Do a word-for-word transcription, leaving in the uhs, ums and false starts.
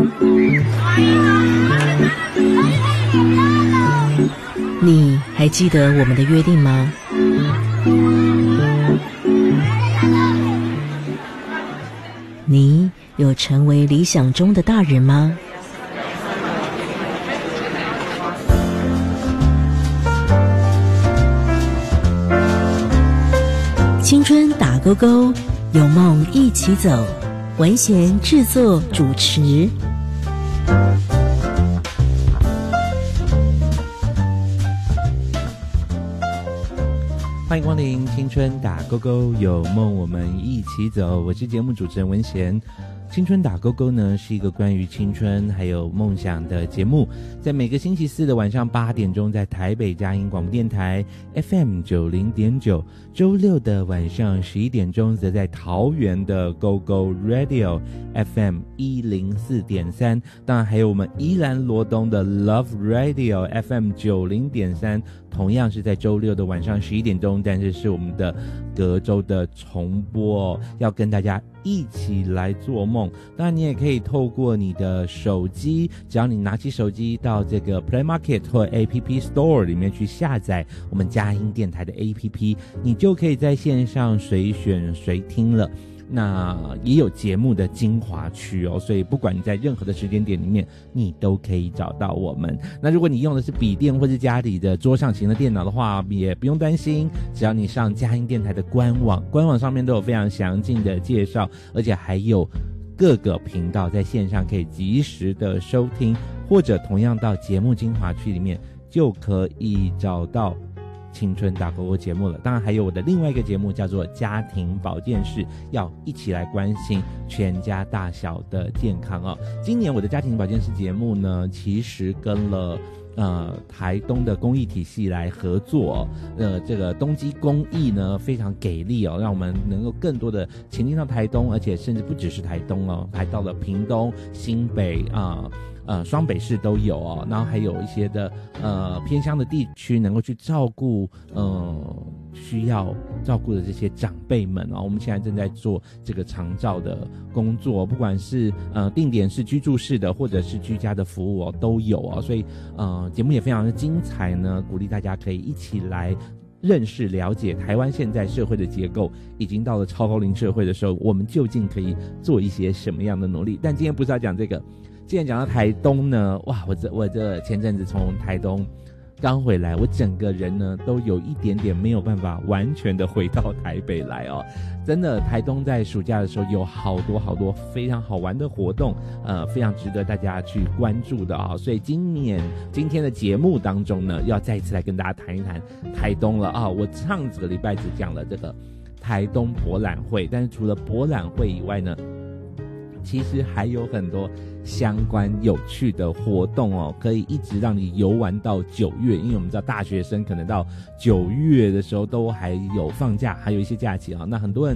你还记得我们的约定吗？你有成为理想中的大人吗？青春打勾勾，有梦一起走。文贤制作主持。 欢迎光临青春打勾勾，有梦我们一起走。我是节目主持人文贤。青春打勾勾呢是一个关于青春还有梦想的节目，在每个星期四的晚上八点钟，在台北佳音广播电台 F M 九零点九，周六的晚上十一点钟，则在桃园的 Go Go Radio F M 一零四点三，当然还有我们宜兰罗东的 Love Radio F M 九零点三，同样是在周六的晚上十一点钟，但是是我们的隔周的重播哦，要跟大家一起来做梦。当然你也可以透过你的手机，只要你拿起手机到这个 Play Market 或 A P P Store 里面去下载我们佳音电台的 A P P， 你就可以在线上随选随听了。那也有节目的精华区哦，所以不管你在任何的时间点里面，你都可以找到我们。那如果你用的是笔电或是家里的桌上型的电脑的话，也不用担心，只要你上佳音电台的官网，官网上面都有非常详尽的介绍，而且还有各个频道在线上可以及时的收听，或者同样到节目精华区里面就可以找到青春打勾勾节目了。当然还有我的另外一个节目叫做家庭保健室，要一起来关心全家大小的健康哦。今年我的家庭保健室节目呢，其实跟了呃台东的公益体系来合作哦，呃这个东基公益呢非常给力哦，让我们能够更多的前进到台东，而且甚至不只是台东哦，还到了屏东、新北啊。呃呃，双北市都有哦，然后还有一些的呃偏乡的地区，能够去照顾呃需要照顾的这些长辈们哦。我们现在正在做这个长照的工作，不管是呃定点式、居住式的，或者是居家的服务哦，都有哦。所以呃节目也非常的精彩呢，鼓励大家可以一起来认识了解台湾现在社会的结构，已经到了超高龄社会的时候，我们究竟可以做一些什么样的努力？但今天不是要讲这个。既然讲到台东呢，哇，我这我这前阵子从台东刚回来，我整个人呢都有一点点没有办法完全的回到台北来哦。真的，台东在暑假的时候有好多好多非常好玩的活动，呃，非常值得大家去关注的啊、哦。所以今年今天的节目当中呢，要再一次来跟大家谈一谈台东了啊、哦。我上这个礼拜只讲了这个台东博览会，但是除了博览会以外呢，其实还有很多相关有趣的活动哦，可以一直让你游玩到九月，因为我们知道大学生可能到九月的时候都还有放假，还有一些假期啊、哦，那很多人